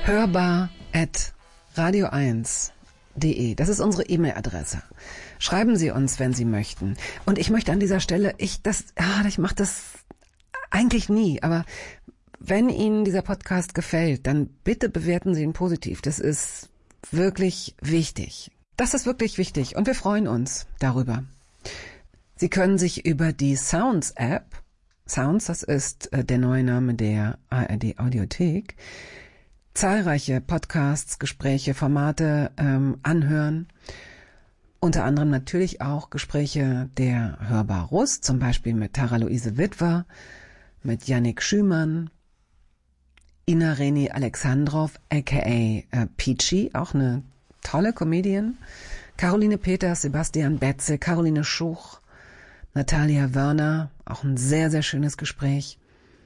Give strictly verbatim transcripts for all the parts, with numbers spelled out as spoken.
hörbar at radio eins punkt de. Das ist unsere E-Mail-Adresse. Schreiben Sie uns, wenn Sie möchten. Und ich möchte an dieser Stelle, ich das, ah, ich mache das eigentlich nie, aber wenn Ihnen dieser Podcast gefällt, dann bitte bewerten Sie ihn positiv. Das ist wirklich wichtig. Das ist wirklich wichtig und wir freuen uns darüber. Sie können sich über die Sounds-App, Sounds, das ist äh, der neue Name der A R D-Audiothek, zahlreiche Podcasts, Gespräche, Formate ähm, anhören. Unter anderem natürlich auch Gespräche der Hörbar Rust, zum Beispiel mit Tara-Luise Witwer, mit Yannick Schümann, Ina Reni Alexandrov, aka äh, Peachy, auch eine tolle Comedian, Caroline Peters, Sebastian Betze, Caroline Schuch, Natalia Wörner, auch ein sehr, sehr schönes Gespräch,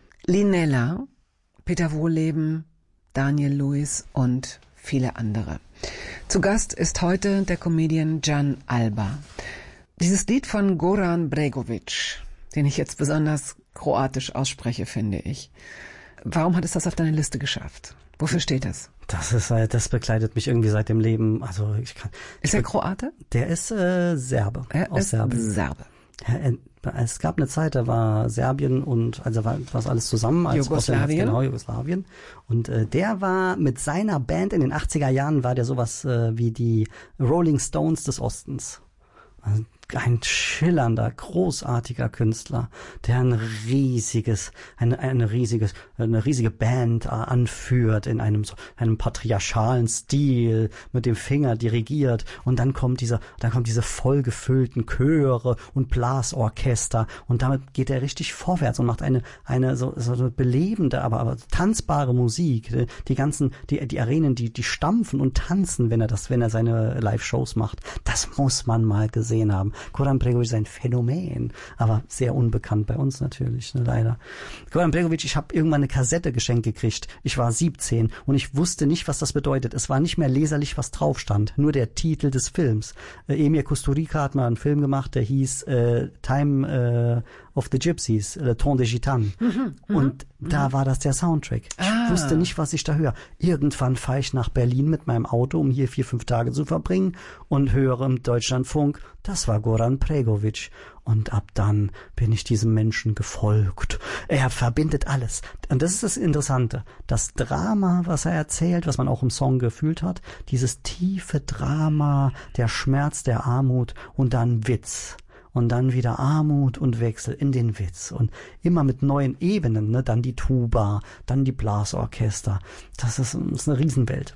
Linella, Peter Wohlleben, Daniel Lewis und viele andere. Zu Gast ist heute der Comedian Jan Alba. Dieses Lied von Goran Bregović, den ich jetzt besonders kroatisch ausspreche, finde ich. Warum hat es das auf deine Liste geschafft? Wofür steht es? Das ist, das begleitet mich irgendwie seit dem Leben. Also ich kann. Ist er Kroate? Der ist äh, Serbe. Er aus ist Serbien. Serbe. Ja, es gab eine Zeit, da war Serbien und also war was alles zusammen als Jugoslawien. Genau, Jugoslawien. Und äh, der war mit seiner Band in den achtziger Jahren war der sowas äh, wie die Rolling Stones des Ostens. Also ein schillernder, großartiger Künstler, der ein riesiges, eine, eine riesiges, eine riesige Band äh, anführt in einem so einem patriarchalen Stil, mit dem Finger dirigiert und dann kommt dieser, dann kommt diese vollgefüllten Chöre und Blasorchester und damit geht er richtig vorwärts und macht eine, eine so, so eine belebende, aber, aber tanzbare Musik. Die ganzen, die, die Arenen, die, die stampfen und tanzen, wenn er das, wenn er seine Live-Shows macht. Das muss man mal gesehen haben. Goran Bregović ist ein Phänomen, aber sehr unbekannt bei uns natürlich, ne, leider. Goran Bregović, ich habe irgendwann eine Kassette geschenkt gekriegt. Ich war siebzehn und ich wusste nicht, was das bedeutet. Es war nicht mehr leserlich, was drauf stand, nur der Titel des Films. Äh, Emir Kusturica hat mal einen Film gemacht, der hieß äh, Time äh, of the Gypsies, Le Temps des Gitanes. Mhm, und mhm. da war das der Soundtrack. Ich ah. wusste nicht, was ich da höre. Irgendwann fahre ich nach Berlin mit meinem Auto, um hier vier, fünf Tage zu verbringen und höre im Deutschlandfunk, das war Goran Bregović. Und ab dann bin ich diesem Menschen gefolgt. Er verbindet alles. Und das ist das Interessante. Das Drama, was er erzählt, was man auch im Song gefühlt hat, dieses tiefe Drama, der Schmerz der Armut und dann Witz. Und dann wieder Armut und Wechsel in den Witz. Und immer mit neuen Ebenen, ne? Dann die Tuba, dann die Blasorchester. Das ist, das ist eine Riesenwelt.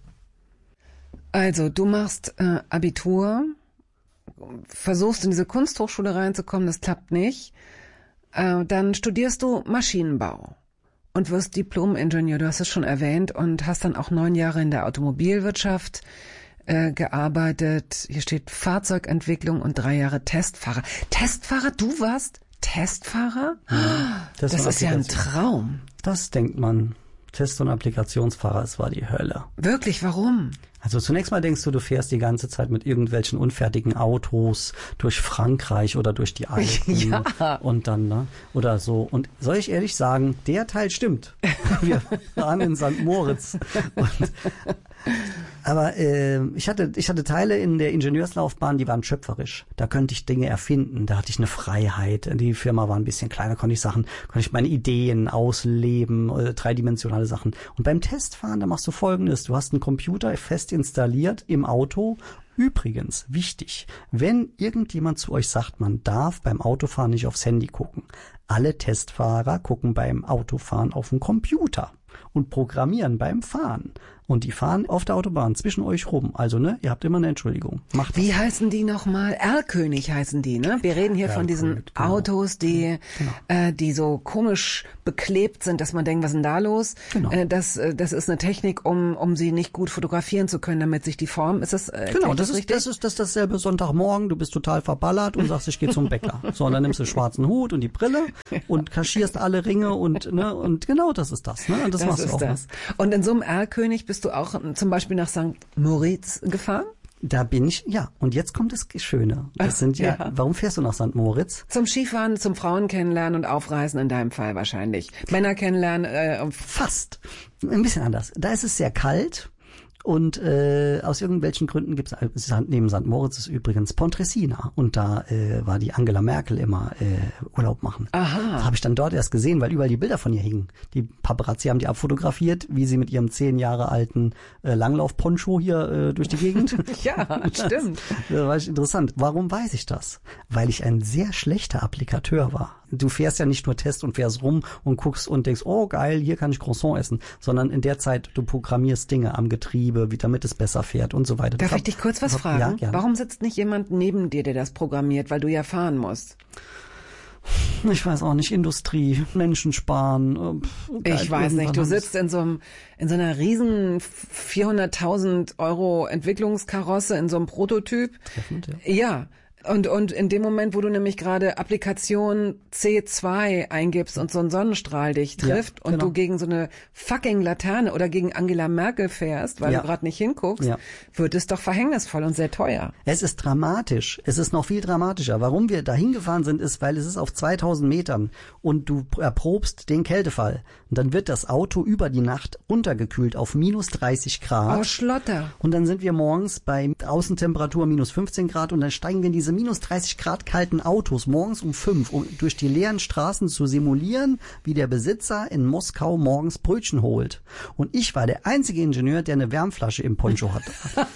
Also, du machst äh, Abitur, versuchst in diese Kunsthochschule reinzukommen, das klappt nicht. Äh, dann studierst du Maschinenbau und wirst Diplom-Ingenieur, du hast es schon erwähnt, und hast dann auch neun Jahre in der Automobilwirtschaft Äh, gearbeitet. Hier steht Fahrzeugentwicklung und drei Jahre Testfahrer. Testfahrer? Du warst Testfahrer? Ja, das das ist ja ein Traum. Das denkt man. Test- und Applikationsfahrer, es war die Hölle. Wirklich, warum? Also zunächst mal denkst du, du fährst die ganze Zeit mit irgendwelchen unfertigen Autos durch Frankreich oder durch die Alpen. Ja. Und dann, ne? Oder so. Und soll ich ehrlich sagen, der Teil stimmt. Wir waren in Sankt Moritz. Und, aber äh, ich hatte ich hatte Teile in der Ingenieurslaufbahn, die waren schöpferisch. Da könnte ich Dinge erfinden, da hatte ich eine Freiheit. Die Firma war ein bisschen kleiner, konnte ich Sachen, konnte ich meine Ideen ausleben, äh, dreidimensionale Sachen. Und beim Testfahren, da machst du Folgendes. Du hast einen Computer fest installiert im Auto. Übrigens, wichtig, wenn irgendjemand zu euch sagt, man darf beim Autofahren nicht aufs Handy gucken. Alle Testfahrer gucken beim Autofahren auf den Computer und programmieren beim Fahren. Und die fahren auf der Autobahn zwischen euch rum. Also, ne, ihr habt immer eine Entschuldigung. Macht Wie heißen die nochmal? Erlkönig heißen die, ne? Wir reden hier von diesen genau. Autos, die genau. äh, die so komisch beklebt sind, dass man denkt, was ist denn da los? Genau. Äh, das, äh, das ist eine Technik, um um sie nicht gut fotografieren zu können, damit sich die Form, ist das äh, Genau, das, das ist, das ist das ist dasselbe Sonntagmorgen, du bist total verballert und sagst, ich gehe zum Bäcker. So, und dann nimmst du den schwarzen Hut und die Brille und kaschierst alle Ringe und ne und genau das ist das. Ne? Und das, das machst ist du auch. das. Und in so einem Erlkönig bist du auch zum Beispiel nach Sankt Moritz gefahren? Da bin ich, ja. Und jetzt kommt das Schöne. Das sind ja, ja. Warum fährst du nach Sankt Moritz? Zum Skifahren, zum Frauen kennenlernen und aufreißen in deinem Fall wahrscheinlich. Männer kennenlernen. Äh, Fast. Ein bisschen anders. Da ist es sehr kalt. Und äh, aus irgendwelchen Gründen gibt es, neben Sankt Moritz ist übrigens Pontresina. Und da äh, war die Angela Merkel immer äh, Urlaub machen. Aha. Das habe ich dann dort erst gesehen, weil überall die Bilder von ihr hingen. Die Paparazzi haben die abfotografiert, wie sie mit ihrem zehn Jahre alten äh, Langlauf-Poncho hier äh, durch die Gegend. Ja, stimmt. Das, das war interessant. Warum weiß ich das? Weil ich ein sehr schlechter Applikateur war. Du fährst ja nicht nur Test und fährst rum und guckst und denkst, oh geil, hier kann ich Croissant essen, sondern in der Zeit, du programmierst Dinge am Getriebe, wie, damit es besser fährt und so weiter. Darf das ich dich kurz was hab, fragen? Ja, gerne. Warum sitzt nicht jemand neben dir, der das programmiert, weil du ja fahren musst? Ich weiß auch nicht, Industrie, Menschen sparen. Äh, ich weiß nicht, du sitzt in so einem, in so einer riesen vierhunderttausend Euro Entwicklungskarosse, in so einem Prototyp. Treffend, ja. Ja. Und, und in dem Moment, wo du nämlich gerade Applikation C zwei eingibst und so ein Sonnenstrahl dich trifft ja, genau. und du gegen so eine fucking Laterne oder gegen Angela Merkel fährst, weil ja. du gerade nicht hinguckst, ja. wird es doch verhängnisvoll und sehr teuer. Es ist dramatisch. Es ist noch viel dramatischer. Warum wir da hingefahren sind, ist, weil es ist auf zweitausend Metern und du erprobst den Kältefall. Und dann wird das Auto über die Nacht runtergekühlt auf minus dreißig Grad. Oh, Schlotter. Und dann sind wir morgens bei Außentemperatur minus fünfzehn Grad und dann steigen wir in diese minus dreißig Grad kalten Autos morgens um fünf, um durch die leeren Straßen zu simulieren, wie der Besitzer in Moskau morgens Brötchen holt. Und ich war der einzige Ingenieur, der eine Wärmflasche im Poncho hatte.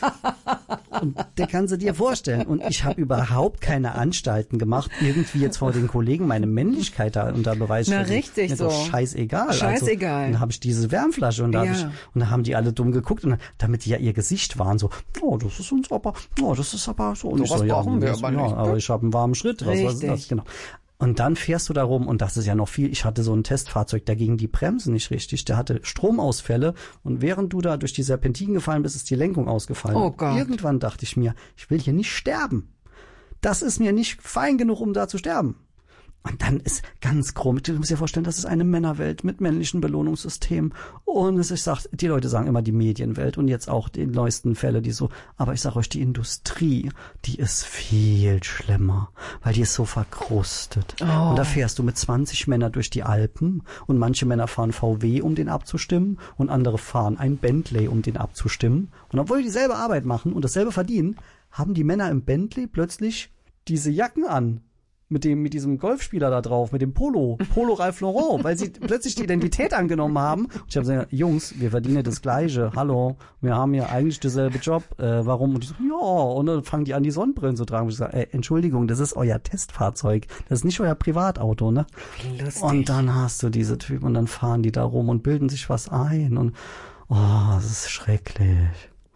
Und der kannst du dir vorstellen. Und ich habe überhaupt keine Anstalten gemacht, irgendwie jetzt vor den Kollegen meine Männlichkeit da unter Beweis zu stellen. Na richtig, mir so. Doch scheißegal. Scheißegal. Also, dann habe ich diese Wärmflasche und da, ja. hab ich, und da haben die alle dumm geguckt und damit die ja ihr Gesicht waren, so, oh, das ist uns aber, oh, das ist aber so. Und so ich was so, brauchen ja, wir das, aber ja, nicht. Aber ich habe einen warmen Schritt. Was, was ist das? Genau. Und dann fährst du da rum und das ist ja noch viel. Ich hatte so ein Testfahrzeug, da gingen die Bremsen nicht richtig. Der hatte Stromausfälle und während du da durch die Serpentinen gefallen bist, ist die Lenkung ausgefallen. Oh Gott. Irgendwann dachte ich mir, ich will hier nicht sterben. Das ist mir nicht fein genug, um da zu sterben. Und dann ist ganz komisch, du musst dir vorstellen, das ist eine Männerwelt mit männlichen Belohnungssystemen. Und es ist, ich sag, die Leute sagen immer die Medienwelt und jetzt auch die neuesten Fälle, die so, aber ich sag euch, die Industrie, die ist viel schlimmer, weil die ist so verkrustet. Oh. Und da fährst du mit zwanzig Männern durch die Alpen und manche Männer fahren V W, um den abzustimmen und andere fahren ein Bentley, um den abzustimmen. Und obwohl die dieselbe Arbeit machen und dasselbe verdienen, haben die Männer im Bentley plötzlich diese Jacken an. Mit dem, mit diesem Golfspieler da drauf, mit dem Polo, Polo Ralph Lauren, weil sie plötzlich die Identität angenommen haben. Und ich habe gesagt, Jungs, wir verdienen das Gleiche. Hallo, wir haben ja eigentlich derselbe Job. Äh, warum? Und ich so, ja, und dann fangen die an, die Sonnenbrillen zu tragen. Und ich sage, ey, Entschuldigung, das ist euer Testfahrzeug. Das ist nicht euer Privatauto, ne? Lustig. Und dann hast du diese Typen und dann fahren die da rum und bilden sich was ein und, oh, das ist schrecklich.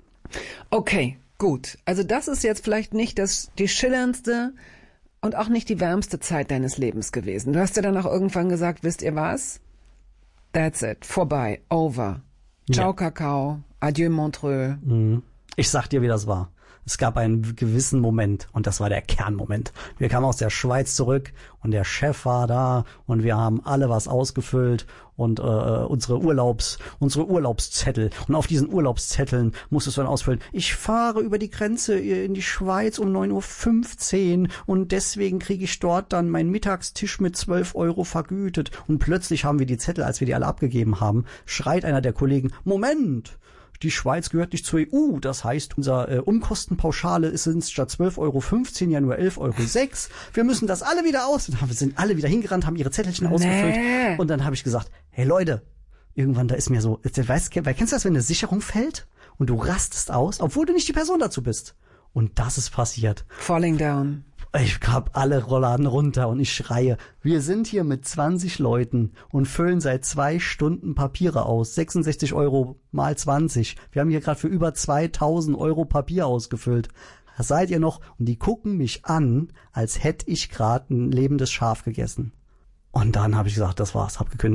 Okay, gut. Also das ist jetzt vielleicht nicht das, die schillerndste und auch nicht die wärmste Zeit deines Lebens gewesen. Du hast ja dann auch irgendwann gesagt, wisst ihr was? That's it. Vorbei. Over. Ciao, ja. Kakao. Adieu, Montreux. Ich sag dir, wie das war. Es gab einen gewissen Moment und das war der Kernmoment. Wir kamen aus der Schweiz zurück und der Chef war da und wir haben alle was ausgefüllt und äh, unsere Urlaubs, unsere Urlaubszettel. Und auf diesen Urlaubszetteln musstest du dann ausfüllen, ich fahre über die Grenze in die Schweiz um neun Uhr fünfzehn und deswegen kriege ich dort dann meinen Mittagstisch mit zwölf Euro vergütet. Und plötzlich haben wir die Zettel, als wir die alle abgegeben haben, schreit einer der Kollegen, Moment! Die Schweiz gehört nicht zur E U, das heißt, unser äh, Umkostenpauschale ist statt zwölf Euro fünfzehn ja nur elf Euro sechs. Wir müssen das alle wieder aus. Und wir sind alle wieder hingerannt, haben ihre Zettelchen nee. ausgefüllt. Und dann habe ich gesagt, hey Leute, irgendwann da ist mir so, weißt du, kennst du das, wenn eine Sicherung fällt und du rastest aus, obwohl du nicht die Person dazu bist? Und das ist passiert. Falling down. Ich hab alle Rollladen runter und ich schreie, wir sind hier mit zwanzig Leuten und füllen seit zwei Stunden Papiere aus. sechsundsechzig Euro mal zwanzig. Wir haben hier gerade für über zweitausend Euro Papier ausgefüllt. Da seid ihr noch? Und die gucken mich an, als hätte ich gerade ein lebendes Schaf gegessen. Und dann habe ich gesagt, das war's, hab gekündigt.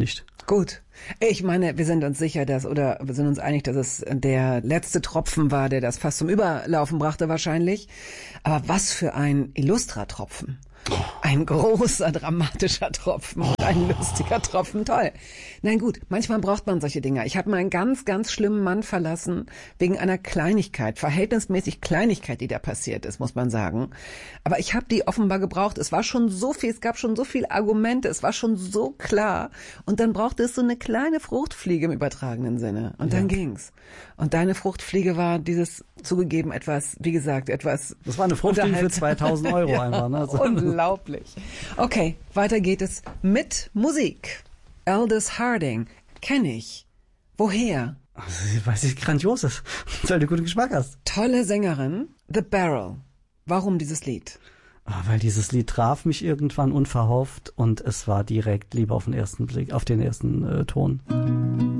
Gut. Ich meine, wir sind uns sicher, dass, oder wir sind uns einig, dass es der letzte Tropfen war, der das fast zum Überlaufen brachte wahrscheinlich. Aber was für ein Illustra-Tropfen. Ein großer, dramatischer Tropfen und ein lustiger Tropfen, toll. Nein gut, manchmal braucht man solche Dinger. Ich habe mal einen ganz, ganz schlimmen Mann verlassen, wegen einer Kleinigkeit, verhältnismäßig Kleinigkeit, die da passiert ist, muss man sagen. Aber ich habe die offenbar gebraucht. Es war schon so viel, es gab schon so viele Argumente, es war schon so klar. Und dann brauchte es so eine kleine Fruchtfliege im übertragenen Sinne. Und dann ja. ging's. Und deine Fruchtfliege war dieses, zugegeben, etwas, wie gesagt, etwas... Das war eine Fruchtfliege für zweitausend Euro ja, einfach, ne? So. Unglaublich. Okay, weiter geht es mit Musik. Aldous Harding, kenne ich. Woher? Weil sie grandios ist, weil du guten Geschmack hast. Tolle Sängerin, The Barrel. Warum dieses Lied? Weil dieses Lied traf mich irgendwann unverhofft und es war direkt Liebe auf den ersten Blick, auf den ersten äh, Ton.